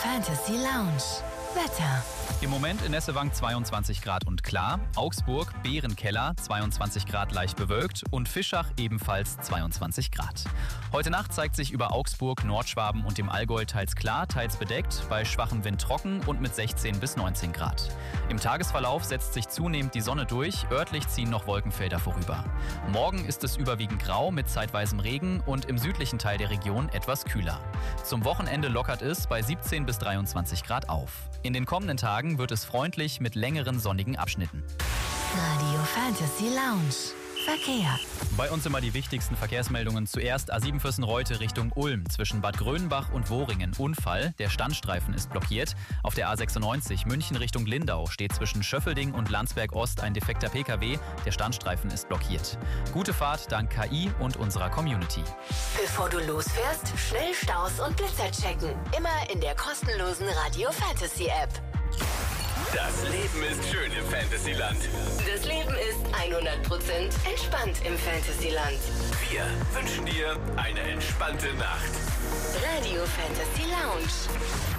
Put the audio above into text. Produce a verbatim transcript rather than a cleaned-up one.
Fantasy Lounge. Wetter. Im Moment in Nessewang zweiundzwanzig Grad und klar, Augsburg, Bärenkeller zweiundzwanzig Grad leicht bewölkt und Fischach ebenfalls zweiundzwanzig Grad. Heute Nacht zeigt sich über Augsburg, Nordschwaben und dem Allgäu teils klar, teils bedeckt, bei schwachem Wind trocken und mit sechzehn bis neunzehn Grad. Im Tagesverlauf setzt sich zunehmend die Sonne durch, örtlich ziehen noch Wolkenfelder vorüber. Morgen ist es überwiegend grau mit zeitweisem Regen und im südlichen Teil der Region etwas kühler. Zum Wochenende lockert es bei siebzehn bis dreiundzwanzig Grad auf. In den kommenden Tagen wird es freundlich mit längeren sonnigen Abschnitten. Radio Fantasy Lounge. Verkehr. Bei uns immer die wichtigsten Verkehrsmeldungen. Zuerst A sieben Vürstenreute Richtung Ulm. Zwischen Bad Grönenbach und Wohringen Unfall. Der Standstreifen ist blockiert. Auf der A sechsundneunzig München Richtung Lindau steht zwischen Schöffelding und Landsberg Ost ein defekter P K W. Der Standstreifen ist blockiert. Gute Fahrt dank K I und unserer Community. Bevor du losfährst, schnell Staus und Blitzer checken. Immer in der kostenlosen Radio Fantasy App. Das Leben ist schön im Fantasyland. Das Leben ist hundert Prozent entspannt im Fantasyland. Wir wünschen dir eine entspannte Nacht. Radio Fantasy Lounge.